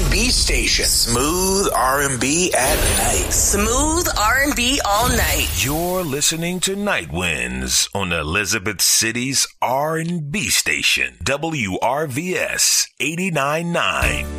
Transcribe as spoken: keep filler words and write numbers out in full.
and B station. Smooth R and B at night. Smooth R and B all night. You're listening to Night Winds on Elizabeth City's R and B station, W R V S eighty-nine point nine.